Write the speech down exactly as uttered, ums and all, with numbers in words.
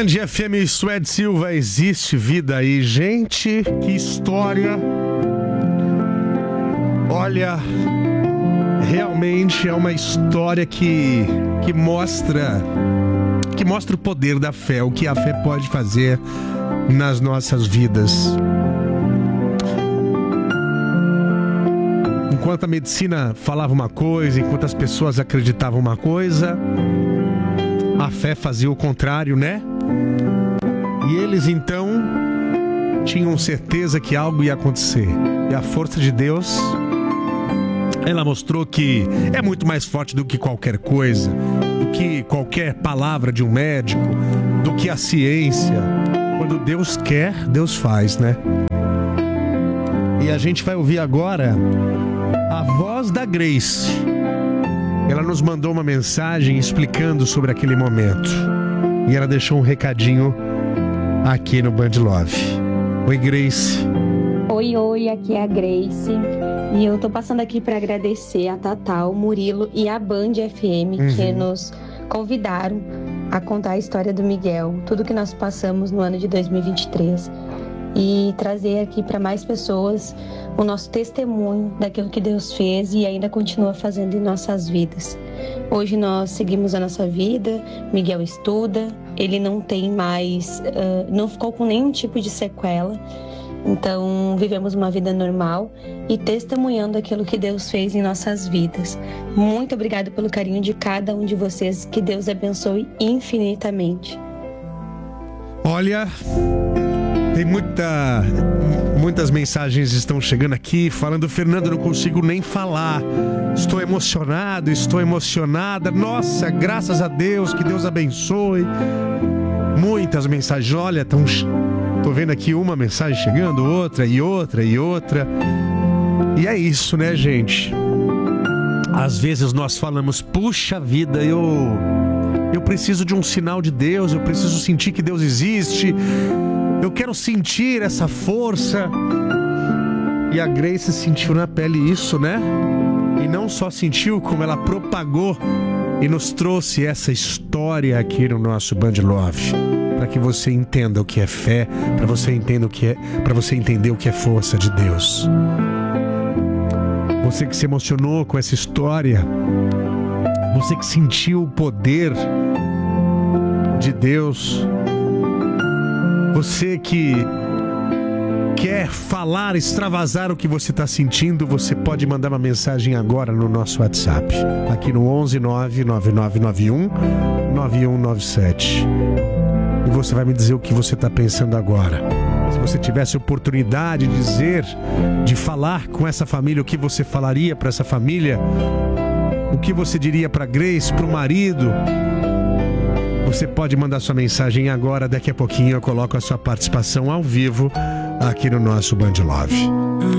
Band F M, Suede Silva, existe vida aí. Gente, que história. Olha, realmente é uma história que, que mostra que mostra o poder da fé, o que a fé pode fazer nas nossas vidas. Enquanto a medicina falava uma coisa, enquanto as pessoas acreditavam uma coisa, a fé fazia o contrário, né? E eles então tinham certeza que algo ia acontecer. E a força de Deus, ela mostrou que é muito mais forte do que qualquer coisa, do que qualquer palavra de um médico, do que a ciência. Quando Deus quer, Deus faz, né? E a gente vai ouvir agora a voz da Grace. Ela nos mandou uma mensagem explicando sobre aquele momento. E ela deixou um recadinho aqui no Band Love. Oi, Grace. Oi, oi, aqui é a Grace. E eu tô passando aqui para agradecer a Tatá, o Murilo e a Band F M uhum. que nos convidaram a contar a história do Miguel, tudo que nós passamos no ano de dois mil e vinte e três. E trazer aqui para mais pessoas o nosso testemunho daquilo que Deus fez e ainda continua fazendo em nossas vidas. Hoje nós seguimos a nossa vida, Miguel estuda, ele não tem mais, uh, não ficou com nenhum tipo de sequela, então vivemos uma vida normal e testemunhando aquilo que Deus fez em nossas vidas. Muito obrigada pelo carinho de cada um de vocês, que Deus abençoe infinitamente. Olha, tem muita, muitas mensagens estão chegando aqui falando: Fernando, não consigo nem falar, estou emocionado, estou emocionada, nossa, graças a Deus, que Deus abençoe. Muitas mensagens, olha, tão, tô vendo aqui uma mensagem chegando, outra e outra e outra. E é isso, né, gente? Às vezes nós falamos: puxa vida, eu... Eu preciso de um sinal de Deus, eu preciso sentir que Deus existe, eu quero sentir essa força. E a Grace sentiu na pele isso, né? E não só sentiu, como ela propagou e nos trouxe essa história aqui no nosso Band Love, para que você entenda o que é fé, para você entender o que é, para você entender o que é força de Deus. Você que se emocionou com essa história, você que sentiu o poder de Deus, você que quer falar, extravasar o que você está sentindo, você pode mandar uma mensagem agora no nosso WhatsApp, aqui no onze nove nove nove nove um nove um nove sete. E você vai me dizer o que você está pensando agora. Se você tivesse oportunidade de dizer, de falar com essa família, o que você falaria para essa família? O que você diria para Grace, para o marido? Você pode mandar sua mensagem agora. Daqui a pouquinho eu coloco a sua participação ao vivo aqui no nosso Band Love.